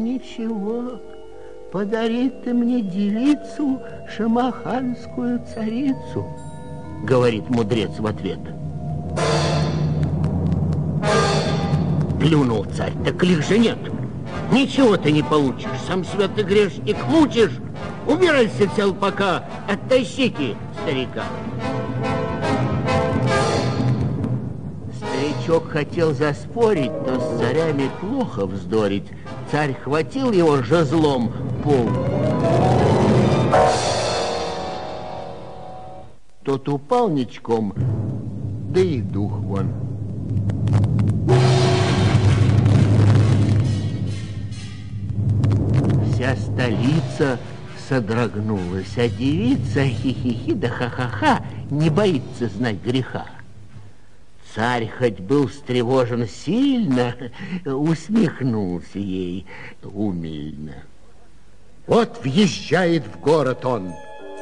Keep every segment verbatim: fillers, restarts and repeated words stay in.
Ничего, подари ты мне девицу, шамаханскую царицу, говорит мудрец в ответ. Плюнул царь, так лих же нет. Ничего ты не получишь, сам себя ты грешник мучишь. Убирайся, целпака, оттащите старика. Старичок хотел заспорить, но с царями плохо вздорить. Царь хватил его жезлом по лбу. Тот упал ничком, да и дух вон. Вся столица содрогнулась, а девица хи-хи-хи да ха-ха-ха не боится знать греха. Царь хоть был встревожен сильно, усмехнулся ей умильно. Вот въезжает в город он.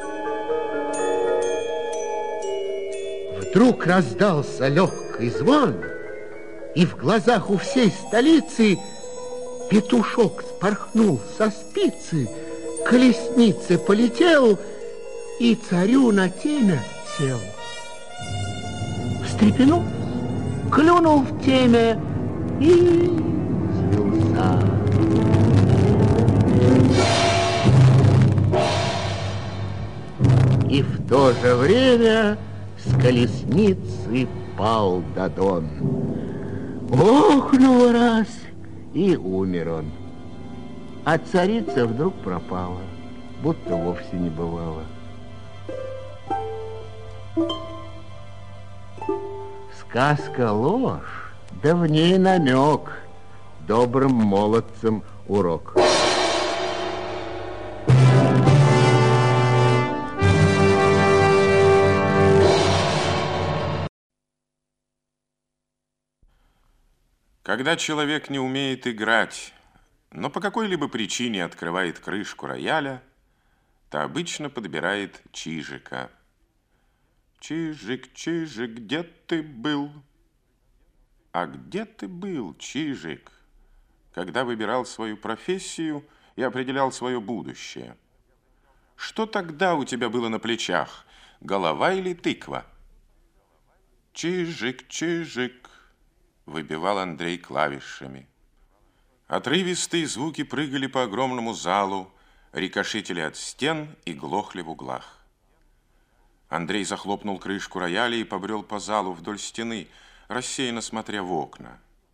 Вдруг раздался легкий звон, и в глазах у всей столицы петушок спорхнул со спицы, колеснице полетел и царю на темя сел. Встрепенул, клюнул в темя и взвился. И в то же время с колесницы пал Дадон. Охнул раз, и умер он. А царица вдруг пропала, будто вовсе не бывало. Сказка ложь, да в ней намек, добрым молодцам урок. Когда человек не умеет играть, но по какой-либо причине открывает крышку рояля, то обычно подбирает Чижика. Чижик, Чижик, где ты был? А где ты был, Чижик, когда выбирал свою профессию и определял свое будущее? Что тогда у тебя было на плечах, голова или тыква? Чижик, Чижик, выбивал Андрей клавишами. Отрывистые звуки прыгали по огромному залу, рикошетили от стен и глохли в углах. Андрей захлопнул крышку рояля и побрел по залу вдоль стены, рассеянно смотря в окна.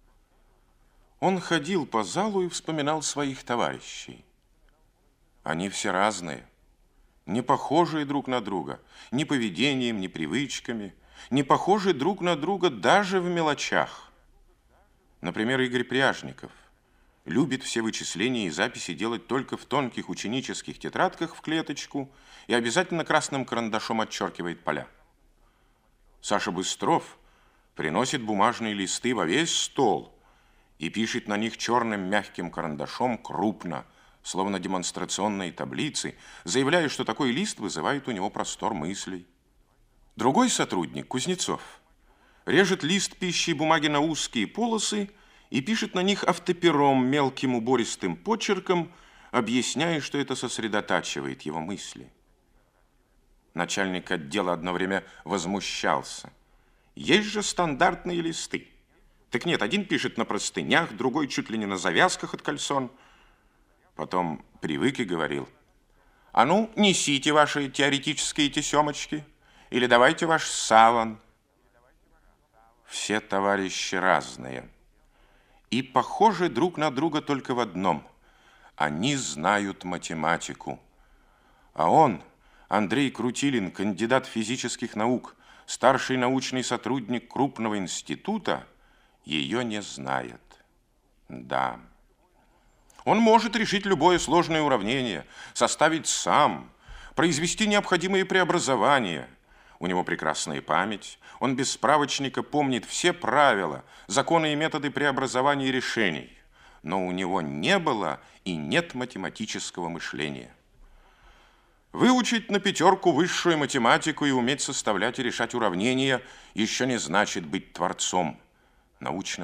Он ходил по залу и вспоминал своих товарищей. Они все разные, не похожие друг на друга, ни поведением, ни привычками, не похожи друг на друга даже в мелочах. Например, Игорь Пряжников любит все вычисления и записи делать только в тонких ученических тетрадках в клеточку и обязательно красным карандашом отчеркивает поля. Саша Быстров приносит бумажные листы во весь стол и пишет на них черным мягким карандашом крупно, словно демонстрационные таблицы, заявляя, что такой лист вызывает у него простор мыслей. Другой сотрудник, Кузнецов, режет лист пищи и бумаги на узкие полосы и пишет на них автопером мелким убористым почерком, объясняя, что это сосредотачивает его мысли. Начальник отдела одно время возмущался. Есть же стандартные листы. Так нет, один пишет на простынях, другой чуть ли не на завязках от кальсон. Потом привык и говорил: а ну, несите ваши теоретические тесемочки или давайте ваш саван. Все товарищи разные и похожи друг на друга только в одном: они знают математику. А он, Андрей Крутилин, кандидат физических наук, старший научный сотрудник крупного института, ее не знает. Да. Он может решить любое сложное уравнение, составить сам, произвести необходимые преобразования. У него прекрасная память, он без справочника помнит все правила, законы и методы преобразования решений. Но у него не было и нет математического мышления. Выучить на пятерку высшую математику и уметь составлять и решать уравнения еще не значит быть творцом. Научным